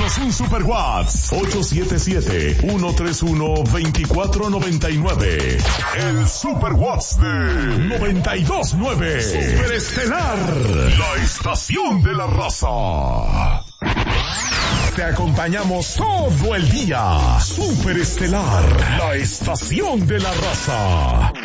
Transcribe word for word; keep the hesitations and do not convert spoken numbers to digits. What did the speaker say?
Envíanos un super WhatsApp ocho siete siete, uno tres uno, dos cuatro nueve nueve. El super WhatsApp de noventa y dos nueve. Super Estelar, la estación de la raza. Te acompañamos todo el día. Super Estelar, la estación de la raza.